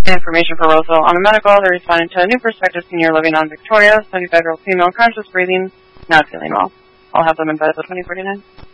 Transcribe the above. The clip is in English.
information for Roseville. On the medical, they're responding to a new prospective senior living on Victoria, 75-year-old female, conscious breathing, not feeling well. I'll have them in bed at 2049.